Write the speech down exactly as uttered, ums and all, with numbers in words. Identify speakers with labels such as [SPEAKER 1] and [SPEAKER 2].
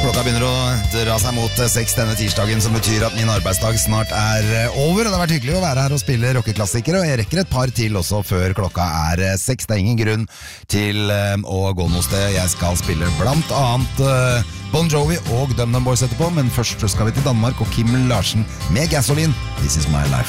[SPEAKER 1] Klokka begynner å dra seg mot seks denne tirsdagen, som betyr at min arbeidsdag snart er over. Og det har vært hyggelig å være her og spille rockeklassikere, og jeg rekker et par til også før klokka er seks. Det er ingen grunn til å gå noe sted. Jeg skal spille blant annet Bon Jovi og Dum Dum Boys etterpå, men først skal vi til Danmark og Kim Larsen med Gasoline. This is my life.